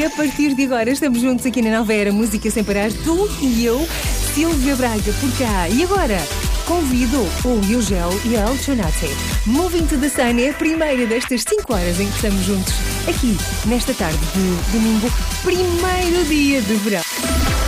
a partir de agora estamos juntos aqui na Nova Era Música Sem Parar, tu e eu, Silvia Braga, por cá. E agora, convido o Yugel e a Alcionate. Moving to the Sun é a primeira destas 5 horas em que estamos juntos aqui, nesta tarde de domingo, primeiro dia de verão.